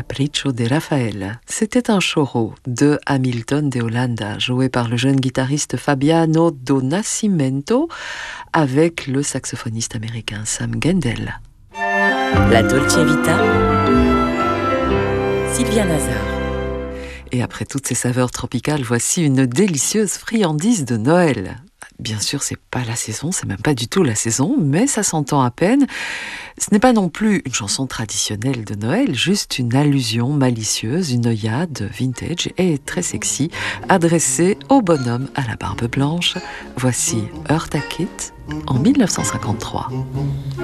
Capriccio de Raphaël. C'était un choro de Hamilton de Holanda, joué par le jeune guitariste Fabiano Do Nascimento avec le saxophoniste américain Sam Gendel. La Dolce Vita, Sylvia Nazar. Et après toutes ces saveurs tropicales, voici une délicieuse friandise de Noël. Bien sûr, c'est pas la saison, c'est même pas du tout la saison, mais ça s'entend à peine. Ce n'est pas non plus une chanson traditionnelle de Noël, juste une allusion malicieuse, une œillade vintage et très sexy, adressée au bonhomme à la barbe blanche. Voici Eartha Kitt en 1953.